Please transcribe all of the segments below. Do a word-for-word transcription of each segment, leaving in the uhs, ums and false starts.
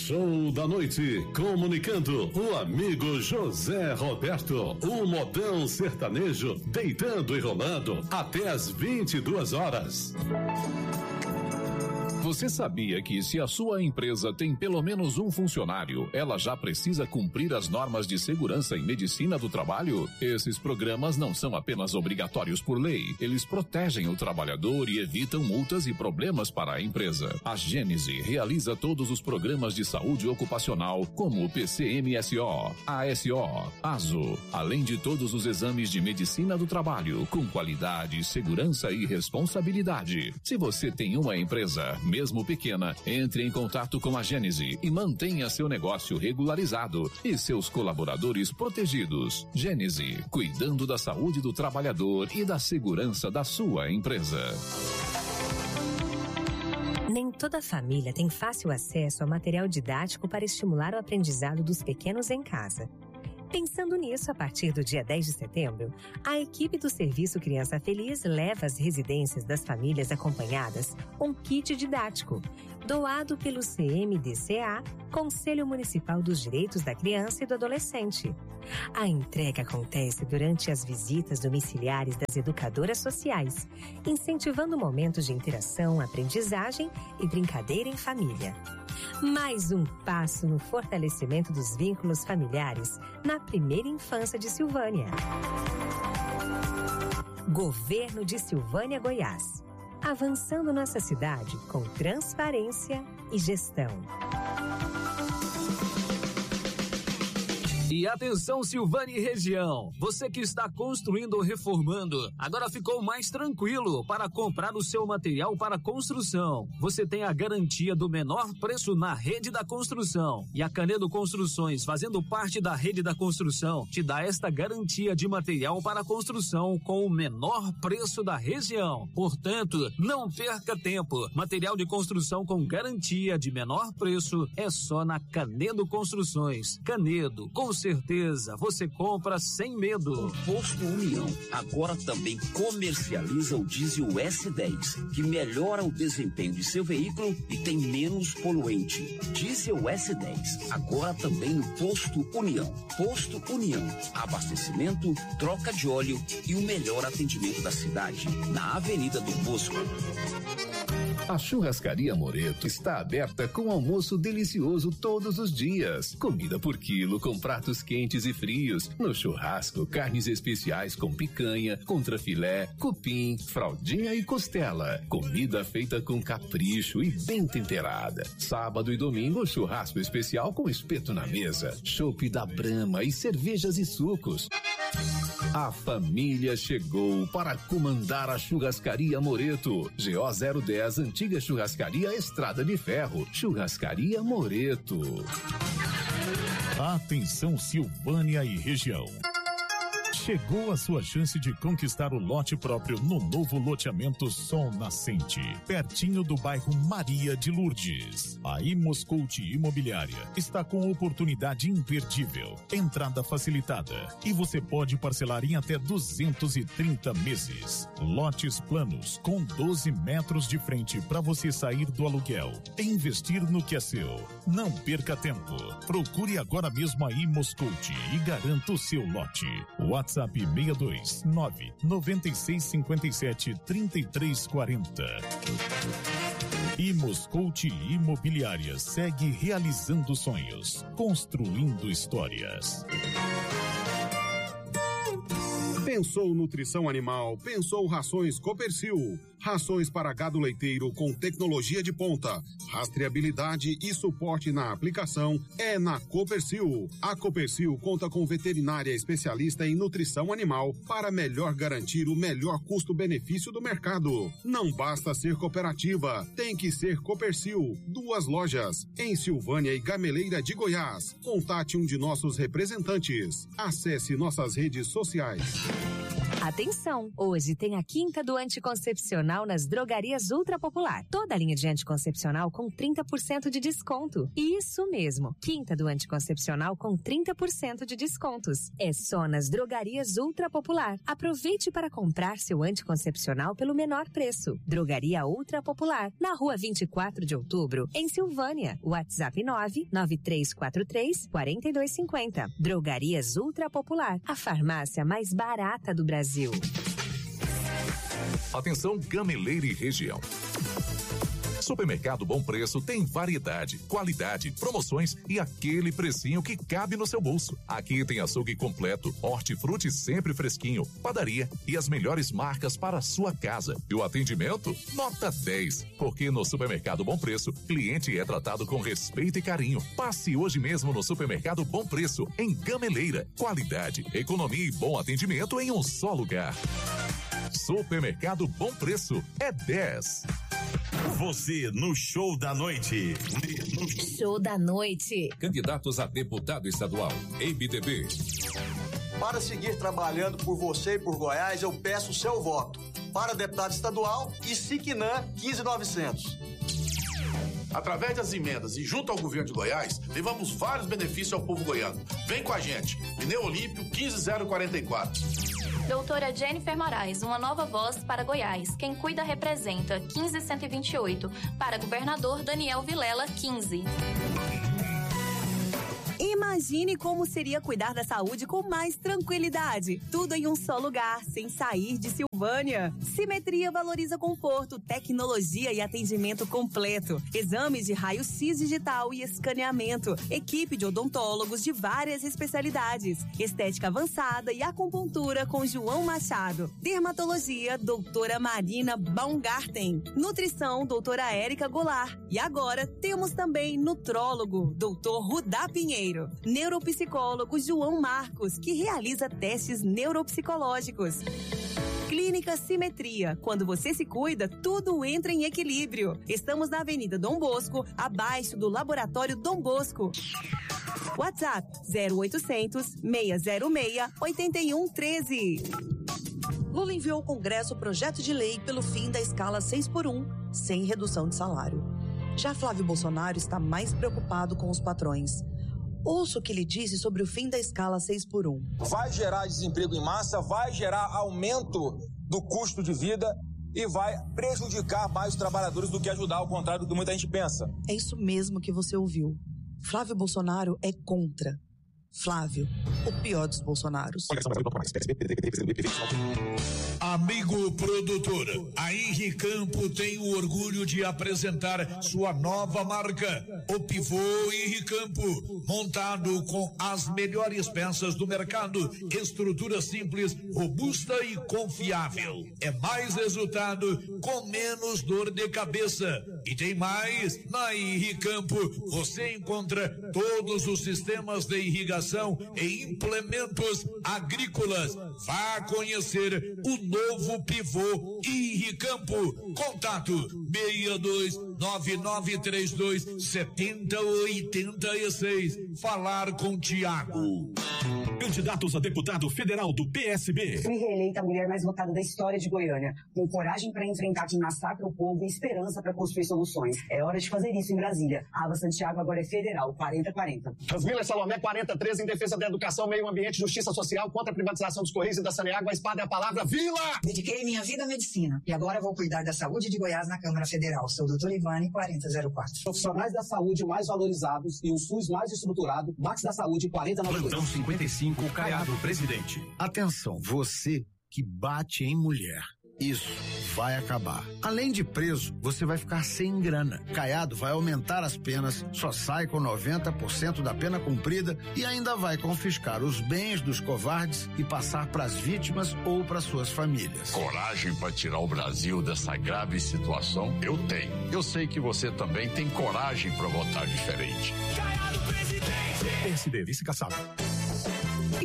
Show da noite, comunicando o amigo José Roberto, o modão sertanejo, deitando e rolando até as vinte e duas horas. Você sabia que se a sua empresa tem pelo menos um funcionário, ela já precisa cumprir as normas de segurança e medicina do trabalho? Esses programas não são apenas obrigatórios por lei, eles protegem o trabalhador e evitam multas e problemas para a empresa. A Gênese realiza todos os programas de saúde ocupacional, como o P C M S O, A S O, ASO, além de todos os exames de medicina do trabalho, com qualidade, segurança e responsabilidade. Se você tem uma empresa, mesmo pequena, entre em contato com a Gênese e mantenha seu negócio regularizado e seus colaboradores protegidos. Gênese, cuidando da saúde do trabalhador e da segurança da sua empresa. Nem toda família tem fácil acesso a material didático para estimular o aprendizado dos pequenos em casa. Pensando nisso, a partir do dia dez de setembro, a equipe do Serviço Criança Feliz leva às residências das famílias acompanhadas um kit didático, doado pelo C M D C A, Conselho Municipal dos Direitos da Criança e do Adolescente. A entrega acontece durante as visitas domiciliares das educadoras sociais, incentivando momentos de interação, aprendizagem e brincadeira em família. Mais um passo no fortalecimento dos vínculos familiares na primeira infância de Silvânia. Governo de Silvânia, Goiás. Avançando nossa cidade com transparência e gestão. E atenção, Silvânia e região, você que está construindo ou reformando, agora ficou mais tranquilo para comprar o seu material para construção. Você tem a garantia do menor preço na rede da construção. E a Canedo Construções, fazendo parte da rede da construção, te dá esta garantia de material para construção com o menor preço da região. Portanto, não perca tempo. Material de construção com garantia de menor preço é só na Canedo Construções. Canedo, com certeza, você compra sem medo. O Posto União agora também comercializa o diesel S dez, que melhora o desempenho de seu veículo e tem menos poluente. Diesel S dez, agora também no Posto União. Posto União, abastecimento, troca de óleo e o melhor atendimento da cidade, na Avenida do Bosco. A Churrascaria Moreto está aberta com almoço delicioso todos os dias. Comida por quilo com pratos quentes e frios. No churrasco, carnes especiais com picanha, contrafilé, cupim, fraldinha e costela. Comida feita com capricho e bem temperada. Sábado e domingo, churrasco especial com espeto na mesa. Chopp da Brahma e cervejas e sucos. A família chegou para comandar a Churrascaria Moreto. G O zero dez, Antiga Churrascaria Estrada de Ferro. Churrascaria Moreto. Atenção, Silvânia e região. Chegou a sua chance de conquistar o lote próprio no novo loteamento Sol Nascente, pertinho do bairro Maria de Lourdes. A Imoscout Imobiliária está com oportunidade imperdível, entrada facilitada e você pode parcelar em até duzentos e trinta meses. Lotes planos com doze metros de frente para você sair do aluguel e investir no que é seu. Não perca tempo. Procure agora mesmo a Imoscout e garanta o seu lote. WhatsApp seis dois nove nove seis cinco sete três três quatro zero. Imoscout Imobiliária segue realizando sonhos, construindo histórias. Pensou nutrição animal, pensou rações Copercil. Rações para gado leiteiro com tecnologia de ponta, rastreabilidade e suporte na aplicação é na Copercil. A Copercil conta com veterinária especialista em nutrição animal para melhor garantir o melhor custo-benefício do mercado. Não basta ser cooperativa, tem que ser Copercil. Duas lojas, em Silvânia e Gameleira de Goiás. Contate um de nossos representantes. Acesse nossas redes sociais. Atenção! Hoje tem a quinta do anticoncepcional nas drogarias Ultra Popular. Toda a linha de anticoncepcional com trinta por cento de desconto. Isso mesmo, quinta do anticoncepcional com trinta por cento de descontos. É só nas drogarias Ultra Popular. Aproveite para comprar seu anticoncepcional pelo menor preço. Drogaria Ultra Popular, na rua vinte e quatro de outubro, em Silvânia. WhatsApp nove nove três quatro três, quatro dois cinco zero. Drogarias Ultra Popular, a farmácia mais barata do Brasil. Atenção, Gameleira e região. Supermercado Bom Preço tem variedade, qualidade, promoções e aquele precinho que cabe no seu bolso. Aqui tem açougue completo, hortifruti sempre fresquinho, padaria e as melhores marcas para a sua casa. E o atendimento? Nota dez. Porque no Supermercado Bom Preço, cliente é tratado com respeito e carinho. Passe hoje mesmo no Supermercado Bom Preço, em Gameleira. Qualidade, economia e bom atendimento em um só lugar. Supermercado Bom Preço é dez. Você no Show da Noite. Show da Noite. Candidatos a deputado estadual, M D B. Para seguir trabalhando por você e por Goiás, eu peço o seu voto. Para deputado estadual e Siquinã quinze mil e novecentos. Através das emendas e junto ao governo de Goiás, levamos vários benefícios ao povo goiano. Vem com a gente. Pneu Olímpio quinze mil quarenta e quatro. Doutora Jennifer Moraes, uma nova voz para Goiás. Quem cuida representa quinze mil cento e vinte e oito. Para governador Daniel Vilela, quinze. Imagine como seria cuidar da saúde com mais tranquilidade. Tudo em um só lugar, sem sair de Silvânia. Simetria valoriza conforto, tecnologia e atendimento completo. Exames de raio-x digital e escaneamento. Equipe de odontólogos de várias especialidades. Estética avançada e acupuntura com João Machado. Dermatologia, doutora Marina Baumgarten. Nutrição, doutora Érica Goulart. E agora temos também nutrólogo, doutor Rudá Pinheiro. Neuropsicólogo João Marcos, que realiza testes neuropsicológicos. Clínica Simetria. Quando você se cuida, tudo entra em equilíbrio. Estamos na Avenida Dom Bosco, abaixo do Laboratório Dom Bosco. WhatsApp zero oitocentos, seis zero seis, oito um um três. Lula enviou ao Congresso o projeto de lei pelo fim da escala seis por um, sem redução de salário. Já Flávio Bolsonaro está mais preocupado com os patrões. Ouça o que ele disse sobre o fim da escala seis por um. Vai gerar desemprego em massa, vai gerar aumento do custo de vida e vai prejudicar mais os trabalhadores do que ajudar, ao contrário do que muita gente pensa. É isso mesmo que você ouviu. Flávio Bolsonaro é contra. Flávio, o pior dos Bolsonaros. Amigo produtor, a Henri Campo tem o orgulho de apresentar sua nova marca, o Pivô Henri Campo, montado com as melhores peças do mercado, estrutura simples, robusta e confiável. É mais resultado com menos dor de cabeça. E tem mais, na Henri Campo você encontra todos os sistemas de irrigação e implementos agrícolas. Vá conhecer o novo Pivô Henri Campo. Contato seis dois nove nove três dois sete zero oito seis. Falar com Tiago. Candidatos a deputado federal do P S B. Fui reeleita a mulher mais votada da história de Goiânia, com coragem para enfrentar quem massacra o povo e esperança para construir soluções. É hora de fazer isso em Brasília. A Ava Santiago agora é federal, quarenta a quarenta. Rasmila Salomé, quarenta a treze, em defesa da educação, meio ambiente, justiça social, contra a privatização dos Correios e da Saneago. A espada é a palavra, Vila! Dediquei minha vida à medicina e agora vou cuidar da saúde de Goiás na Câmara Federal. Sou doutor Ivane, quarenta zero quatro. Profissionais da saúde mais valorizados e o SUS mais estruturado. Max da Saúde, quarenta noventa e dois. Plantão cinquenta e cinco, Caiado, presidente. Atenção, você que bate em mulher. Isso vai acabar. Além de preso, você vai ficar sem grana. Caiado vai aumentar as penas, só sai com noventa por cento da pena cumprida e ainda vai confiscar os bens dos covardes e passar para as vítimas ou para suas famílias. Coragem para tirar o Brasil dessa grave situação? Eu tenho. Eu sei que você também tem coragem para votar diferente. Caiado, presidente! P S B, vice-caçado.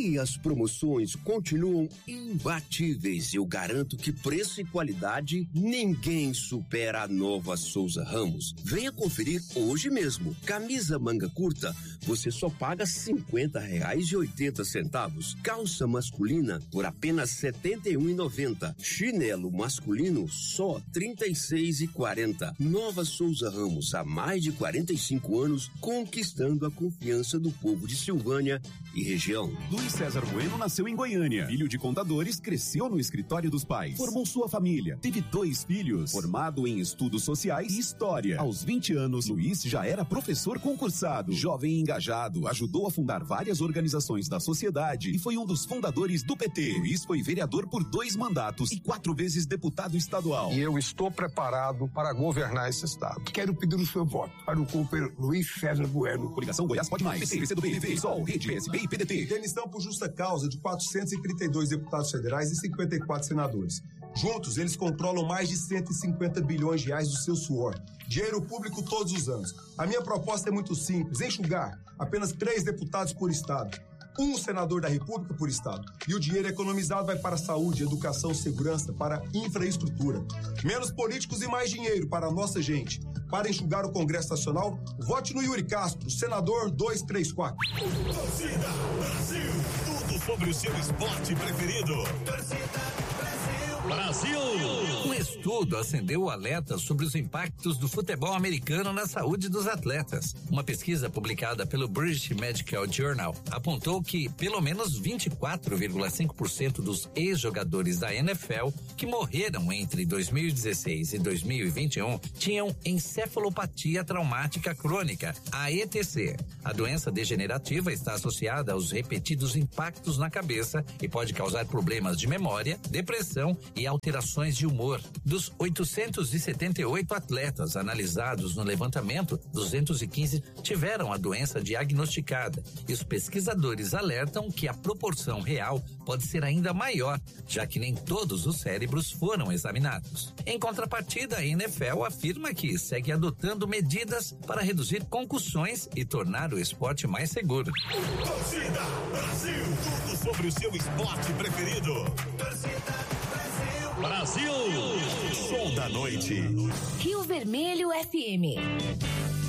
E as promoções continuam imbatíveis. Eu garanto que preço e qualidade ninguém supera a Nova Souza Ramos. Venha conferir hoje mesmo. Camisa manga curta, você só paga cinquenta reais e oitenta centavos. Calça masculina por apenas setenta e um reais e noventa centavos. Chinelo masculino só trinta e seis reais e quarenta centavos. Nova Souza Ramos, há mais de quarenta e cinco anos, conquistando a confiança do povo de Silvânia e região. Luiz César Bueno nasceu em Goiânia. Filho de contadores, cresceu no escritório dos pais. Formou sua família. Teve dois filhos. Formado em estudos sociais e história. Aos vinte anos, Luiz já era professor concursado. Jovem e engajado, ajudou a fundar várias organizações da sociedade e foi um dos fundadores do P T. Luiz foi vereador por dois mandatos e quatro vezes deputado estadual. E eu estou preparado para governar esse estado. Quero pedir o seu voto para o companheiro Luiz César Bueno. Coligação Goiás Pode Mais. P C, P C do B, P V, Sol, Rede, P S B e P D T. Demissão por justa causa de quatrocentos e trinta e dois deputados federais e cinquenta e quatro senadores. Juntos, eles controlam mais de cento e cinquenta bilhões de reais do seu suor. Dinheiro público todos os anos. A minha proposta é muito simples: enxugar apenas três deputados por estado. Um senador da República por estado. E o dinheiro economizado vai para saúde, educação, segurança, para infraestrutura. Menos políticos e mais dinheiro para a nossa gente. Para enxugar o Congresso Nacional, vote no Yuri Castro, senador duzentos e trinta e quatro. Torcida Brasil, tudo sobre o seu esporte preferido. Torcida Brasil. Um estudo acendeu o alerta sobre os impactos do futebol americano na saúde dos atletas. Uma pesquisa publicada pelo British Medical Journal apontou que pelo menos vinte e quatro vírgula cinco por cento dos ex-jogadores da N F L que morreram entre dois mil e dezesseis e dois mil e vinte e um tinham encefalopatia traumática crônica, a E T C. A doença degenerativa está associada aos repetidos impactos na cabeça e pode causar problemas de memória, depressão e alterações de humor. Dos oitocentos e setenta e oito atletas analisados no levantamento, duzentos e quinze tiveram a doença diagnosticada. E os pesquisadores alertam que a proporção real pode ser ainda maior, já que nem todos os cérebros foram examinados. Em contrapartida, a N F L afirma que segue adotando medidas para reduzir concussões e tornar o esporte mais seguro. Torcida Brasil, tudo sobre o seu esporte preferido. Torcida Brasil, show da noite. Rio Vermelho F M.